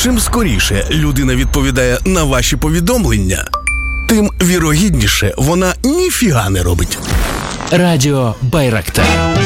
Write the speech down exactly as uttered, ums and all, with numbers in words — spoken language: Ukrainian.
чим скоріше людина відповідає на ваші повідомлення, тим вірогідніше вона ніфіга не робить. Радіо Байрактар.